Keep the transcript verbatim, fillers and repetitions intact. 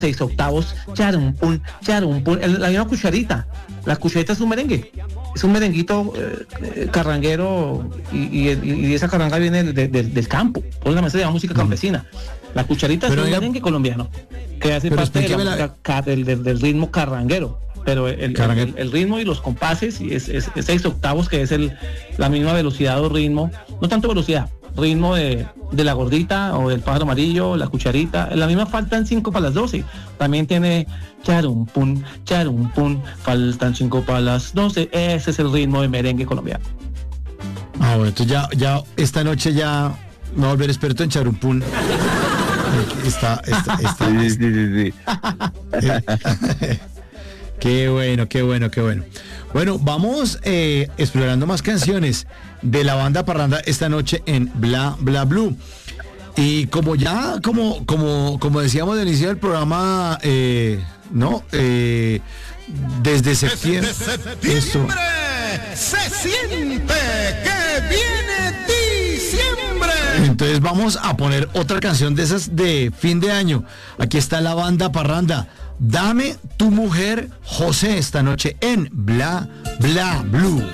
seis octavos, charum pum, charum pum, el- la misma cucharita. La cucharita es un merengue, es un merenguito eh, carranguero y, y, y esa carranga viene de- de- del campo, por la mesa de la música campesina. La cucharita Pero es un oiga, merengue colombiano que hace pero parte de la explíqueme la- música ca- del, del- del ritmo carranguero. Pero el, el- Carranguero. el- el ritmo y los compases y es, es, es seis octavos, que es el, la misma velocidad o ritmo, no tanto velocidad, ritmo de, de la gordita o del pájaro amarillo, la cucharita, la misma faltan cinco para las doce. También tiene charum pum, charum pum, faltan cinco para las doce. Ese es el ritmo de merengue colombiano. Ah, bueno, entonces ya, ya esta noche ya me voy a volver experto en charumpún. Eh, Está, está, está, Sí, sí, sí, sí. Qué bueno, qué bueno, qué bueno. Bueno, vamos eh, explorando más canciones de la banda Parranda esta noche en Bla Bla Blue. Y como ya, como, como, como decíamos al inicio del programa, eh, ¿no? Eh, desde septiembre. Eso. Se siente que viene diciembre. Entonces vamos a poner otra canción de esas de fin de año. Aquí está la banda Parranda. Dame tu mujer, José, esta noche en Bla Bla Blue.